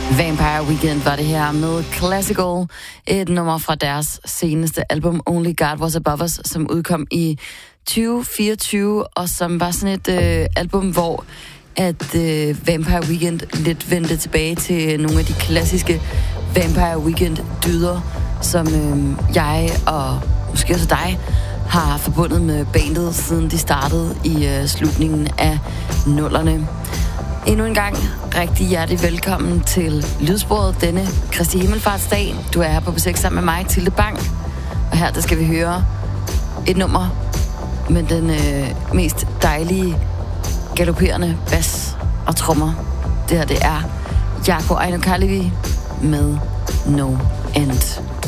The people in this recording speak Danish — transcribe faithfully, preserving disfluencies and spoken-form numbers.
Vampire Weekend var det her med Classical, et nummer fra deres seneste album Only God Was Above Us, som udkom i tyve fireogtyve, og som var sådan et øh, album, hvor at øh, Vampire Weekend lidt vendte tilbage til nogle af de klassiske Vampire Weekend-dyder, som øh, jeg og måske også dig har forbundet med bandet, siden de startede i øh, slutningen af nullerne. Endnu en gang rigtig hjertelig velkommen til Lydsporet denne Kristi Himmelfartsdag. Du er her på besøg sammen med mig, Tilde Bang. Og her der skal vi høre et nummer med den øh, mest dejlige, galopperende bas og trommer. Det her det er Jaakko Aino Kalevi med No End.